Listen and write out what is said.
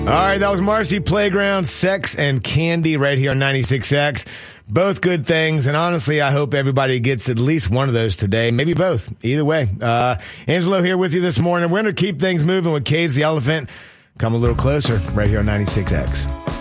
All right, that was Marcy Playground, Sex and Candy right here on 96X. Both good things, and honestly, I hope everybody gets at least one of those today, maybe both. Either way. Angelo here with you this morning. We're going to keep things moving with Cage the Elephant. Come a little closer right here on 96X.